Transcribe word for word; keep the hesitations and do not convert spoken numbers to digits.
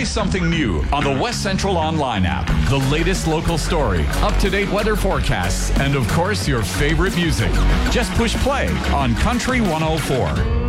Try something new on the West Central Online app. The latest local story, up-to-date weather forecasts, and of course, your favorite music. Just push play on Country one oh four.